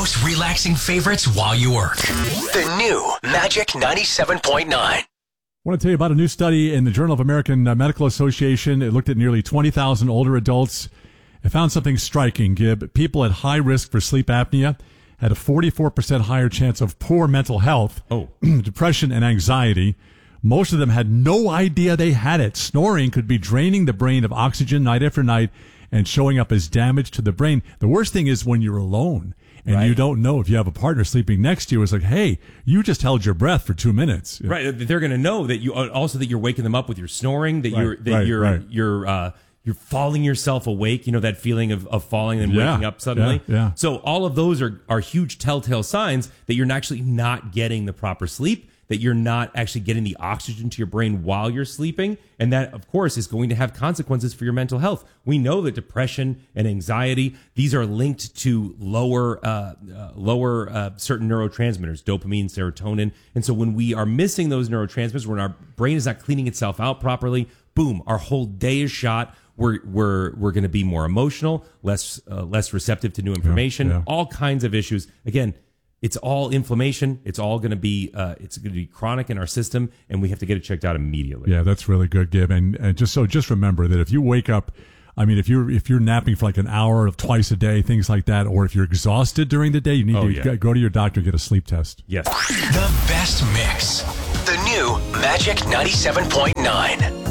most relaxing favorites while you work. The new Magic 97.9. I want to tell you about a new study in the Journal of American Medical Association. It looked at nearly 20,000 older adults. It found something striking, Gib. People at high risk for sleep apnea had a 44% higher chance of poor mental health, depression, and anxiety. Most of them had no idea they had it. Snoring could be draining the brain of oxygen night after night and showing up as damage to the brain. The worst thing is when you're alone and you don't know if you have a partner sleeping next to you. It's like, hey, you just held your breath for 2 minutes. Right. They're going to know that you also that you're waking them up with your snoring, that you're falling yourself awake. You know, that feeling of falling and waking up suddenly. Yeah. So all of those are huge telltale signs that you're actually not getting the proper sleep, that you're not actually getting the oxygen to your brain while you're sleeping. And that, of course, is going to have consequences for your mental health. We know that depression and anxiety, these are linked to lower certain neurotransmitters, dopamine, serotonin. And so when we are missing those neurotransmitters, when our brain is not cleaning itself out properly, boom, our whole day is shot. We're going to be more emotional, less receptive to new information, all kinds of issues. Again, it's all inflammation. It's all going to be chronic in our system, and we have to get it checked out immediately. Yeah, that's really good, Gib. And just remember that if you wake up, I mean, if you're napping for like an hour of twice a day, things like that, or if you're exhausted during the day, you need to go to your doctor and get a sleep test. Yes. The best mix. The new Magic 97.9.